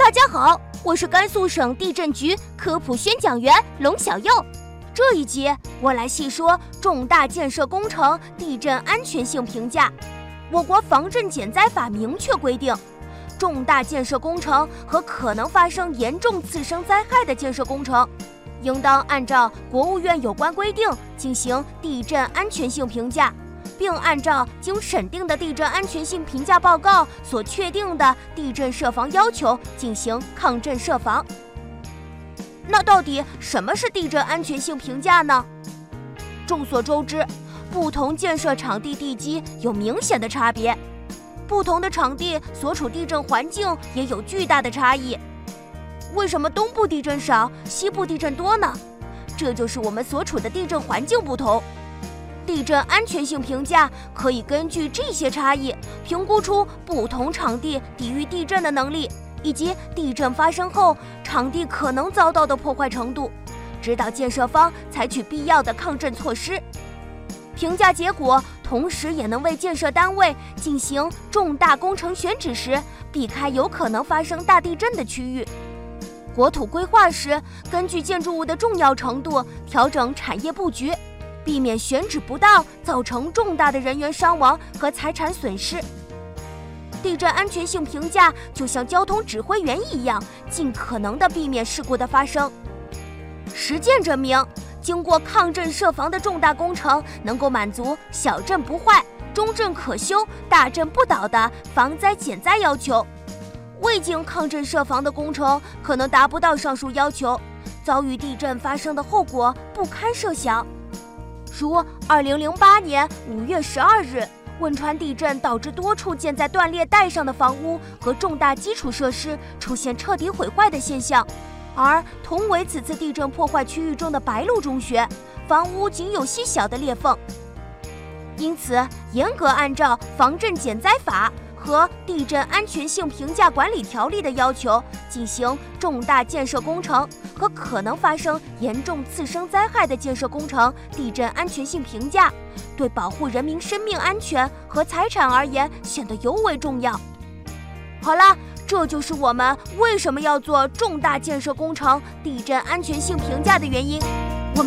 大家好，我是甘肃省地震局科普宣讲员龙小佑。这一集我来细说重大建设工程地震安全性评价。我国防震减灾法明确规定，重大建设工程和可能发生严重次生灾害的建设工程，应当按照国务院有关规定进行地震安全性评价，并按照经审定的地震安全性评价报告所确定的地震设防要求进行抗震设防。那到底什么是地震安全性评价呢？众所周知，不同建设场地地基有明显的差别，不同的场地所处地震环境也有巨大的差异。为什么东部地震少，西部地震多呢？这就是我们所处的地震环境不同。地震安全性评价可以根据这些差异，评估出不同场地抵御地震的能力，以及地震发生后场地可能遭到的破坏程度，指导建设方采取必要的抗震措施。评价结果同时也能为建设单位进行重大工程选址时避开有可能发生大地震的区域。国土规划时，根据建筑物的重要程度调整产业布局，避免选址不当造成重大的人员伤亡和财产损失。地震安全性评价就像交通指挥员一样，尽可能地避免事故的发生。实践证明，经过抗震设防的重大工程能够满足小震不坏、中震可修、大震不倒的防灾减灾要求。未经抗震设防的工程可能达不到上述要求，遭遇地震发生的后果不堪设想。如2008年5月12日，汶川地震导致多处建在断裂带上的房屋和重大基础设施出现彻底毁坏的现象，而同为此次地震破坏区域中的白鹿中学，房屋仅有细小的裂缝。因此，严格按照防震减灾法和地震安全性评价管理条例的要求进行重大建设工程和可能发生严重次生灾害的建设工程地震安全性评价，对保护人民生命安全和财产而言显得尤为重要。好了，这就是我们为什么要做重大建设工程地震安全性评价的原因。